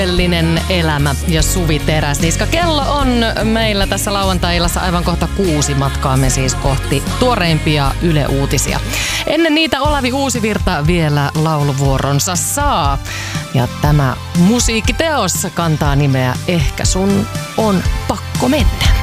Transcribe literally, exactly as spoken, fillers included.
Onnellinen elämä ja Suvi Teräsniska. Kello on meillä tässä lauantai-illassa aivan kohta kuusi. Matkaamme siis kohti tuoreimpia Yle Uutisia. Ennen niitä Olavi Uusivirta vielä lauluvuoronsa saa. Ja tämä musiikkiteos kantaa nimeä Ehkä sun on pakko mennä.